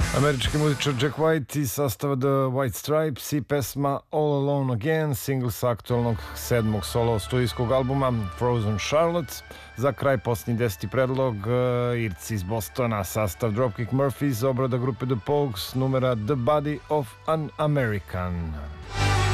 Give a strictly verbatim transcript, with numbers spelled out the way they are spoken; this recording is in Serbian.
Američki muzičar Jack White iz sastava The White Stripes i pesma All Alone Again, singl sa aktualnog sedmog solo studijskog albuma Frozen Charlotte. Za kraj posljednji deseti predlog, Irci iz Bostona, sastav Dropkick Murphys, obrada grupe The Pogues, numera The Body of an American.